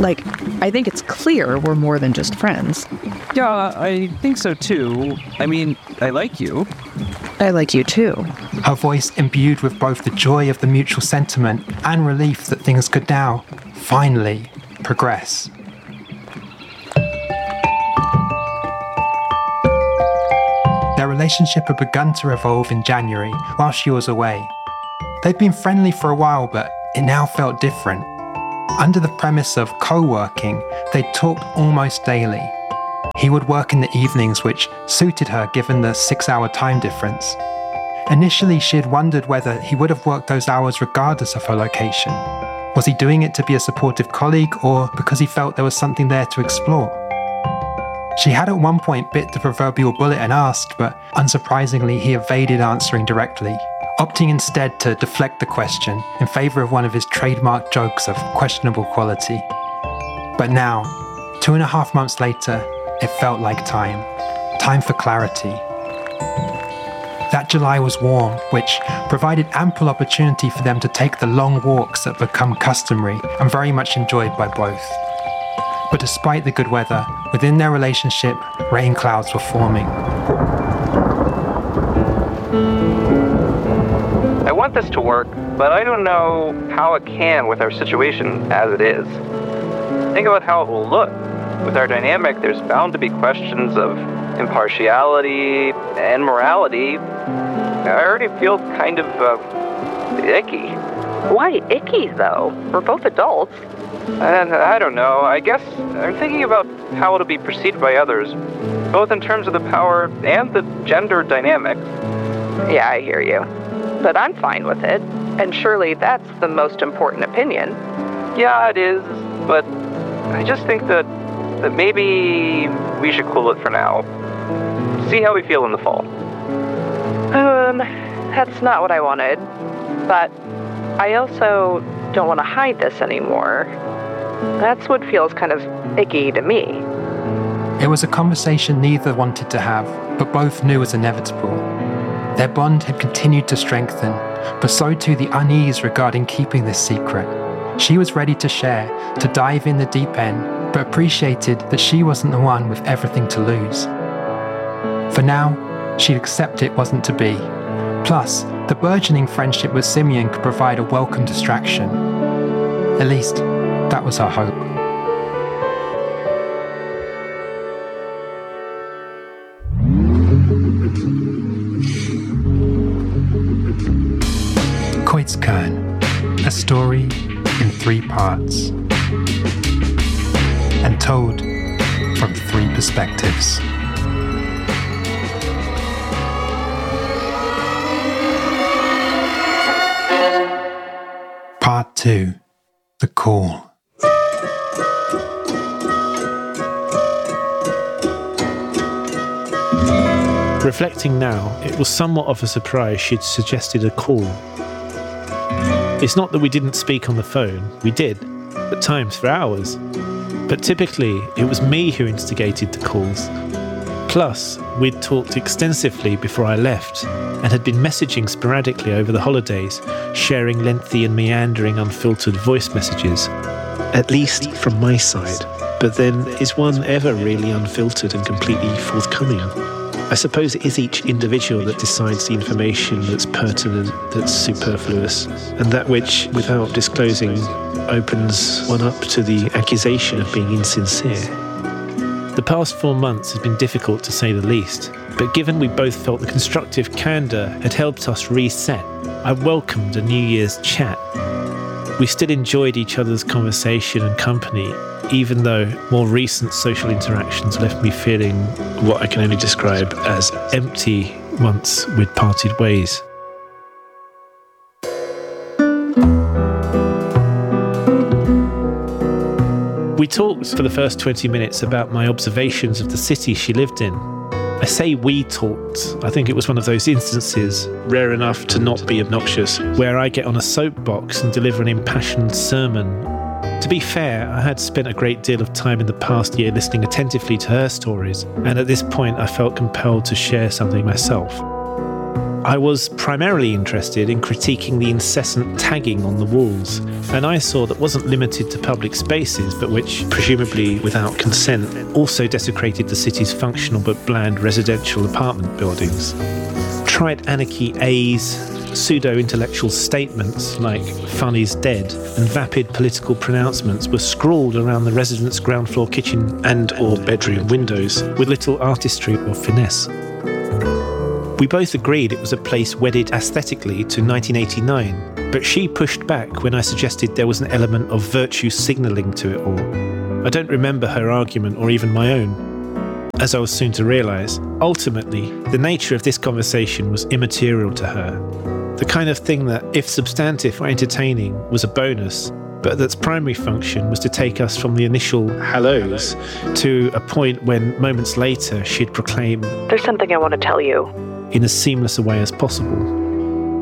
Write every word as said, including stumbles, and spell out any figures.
Like, I think it's clear we're more than just friends. Yeah, I think so too. I mean, I like you. I like you too. Her voice imbued with both the joy of the mutual sentiment and relief that things could now, finally, progress. Their relationship had begun to evolve in January while she was away. They'd been friendly for a while, but it now felt different. Under the premise of co-working, they talked almost daily. He would work in the evenings, which suited her given the six-hour time difference. Initially, she had wondered whether he would have worked those hours regardless of her location. Was he doing it to be a supportive colleague, or because he felt there was something there to explore? She had at one point bit the proverbial bullet and asked, but unsurprisingly, he evaded answering directly, opting instead to deflect the question in favour of one of his trademark jokes of questionable quality. But now, two and a half months later, it felt like time. Time for clarity. That July was warm, which provided ample opportunity for them to take the long walks that become customary and very much enjoyed by both. But despite the good weather, within their relationship, rain clouds were forming. I want this to work, but I don't know how it can with our situation as it is. Think about how it will look. With our dynamic, there's bound to be questions of impartiality and morality. I already feel kind of uh, icky. Why icky, though? We're both adults. And I don't know. I guess I'm thinking about how it'll be perceived by others, both in terms of the power and the gender dynamic. Yeah, I hear you. But I'm fine with it. And surely that's the most important opinion. Yeah, it is. But I just think that that maybe we should cool it for now. See how we feel in the fall. Um, that's not what I wanted. But I also don't want to hide this anymore. That's what feels kind of icky to me. It was a conversation neither wanted to have, but both knew was inevitable. Their bond had continued to strengthen, but so too the unease regarding keeping this secret. She was ready to share, to dive in the deep end, but appreciated that she wasn't the one with everything to lose. For now, she'd accept it wasn't to be. Plus, the burgeoning friendship with Simeon could provide a welcome distraction. At least, that was her hope. Kreuzkern, a story in three parts. And told from three perspectives. Part two, The Call. Reflecting now, it was somewhat of a surprise she'd suggested a call. It's not that we didn't speak on the phone, we did, at times for hours. But typically, it was me who instigated the calls. Plus, we'd talked extensively before I left, and had been messaging sporadically over the holidays, sharing lengthy and meandering unfiltered voice messages. At least from my side. But then, is one ever really unfiltered and completely forthcoming? I suppose it is each individual that decides the information that's pertinent, that's superfluous, and that which, without disclosing, opens one up to the accusation of being insincere. The past four months has been difficult to say the least, but given we both felt the constructive candour had helped us reset, I welcomed a New Year's chat. We still enjoyed each other's conversation and company, even though more recent social interactions left me feeling what I can only describe as empty once we'd parted ways. We talked for the first twenty minutes about my observations of the city she lived in. I say we talked. I think it was one of those instances, rare enough to not be obnoxious, where I get on a soapbox and deliver an impassioned sermon. To be fair, I had spent a great deal of time in the past year listening attentively to her stories, and at this point I felt compelled to share something myself. I was primarily interested in critiquing the incessant tagging on the walls, an eyesore that wasn't limited to public spaces, but which, presumably without consent, also desecrated the city's functional but bland residential apartment buildings. Trite anarchy A's, pseudo-intellectual statements like "fun is dead" and vapid political pronouncements were scrawled around the residents' ground floor kitchen and or bedroom windows with little artistry or finesse. We both agreed it was a place wedded aesthetically to nineteen eighty-nine, but she pushed back when I suggested there was an element of virtue signalling to it all. I don't remember her argument or even my own. As I was soon to realise, ultimately, the nature of this conversation was immaterial to her. The kind of thing that, if substantive or entertaining, was a bonus, but that's primary function was to take us from the initial hellos to a point when, moments later, she'd proclaim, "There's something I want to tell you." in as seamless a way as possible.